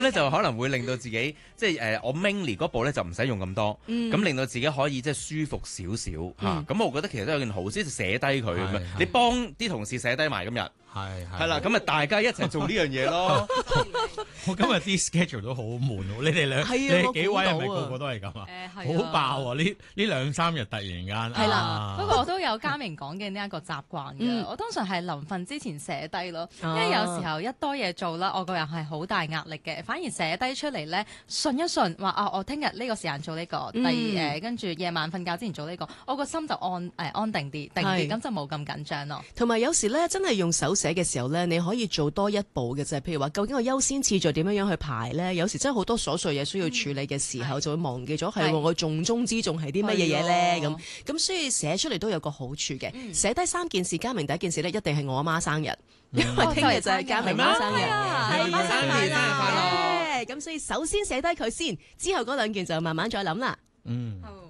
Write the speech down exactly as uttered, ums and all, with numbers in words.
咧就可能會令到自己即係誒、呃，我 mainly 嗰步咧就唔使用咁多，咁、嗯、令到自己可以即係舒服少少嚇。咁、嗯啊、我覺得其實都有件好事，就寫低佢咁樣，你幫啲同事寫低埋今日。係係啦，咁啊大家一齊做呢樣嘢咯。 我今日啲 schedule 都好悶喎，你哋兩你哋幾位係咪個個都係咁啊？誒好爆啊！呢呢兩三日突然間係啦，不過我都有嘉明講嘅呢一個習慣嘅。我通常係臨瞓之前寫低咯，因為有時候一多嘢做啦，我個人係好大壓力嘅。反而寫低出嚟咧，順一順話啊，我聽日呢個時間做呢個，第二誒跟住夜晚瞓覺之前做呢個，我個心就安誒安定啲，定啲，咁就冇咁緊張咯。 同埋有時咧，真係用手寫嘅時候咧，你可以做多一步嘅啫。譬如話，究竟個優先次序點樣樣去排咧？有時真係好多瑣碎嘢需要處理嘅時候，嗯、就會忘記咗係我重中之重係啲乜嘢嘢咧？咁咁，所以寫出嚟都有個好處嘅。寫低、嗯、三件事，嘉明第一件事咧，一定係我阿媽生日，嗯、因為聽日就係嘉明媽生日，係媽生日啦！咁所以首先寫低佢先，之後嗰兩件就慢慢再諗啦。嗯。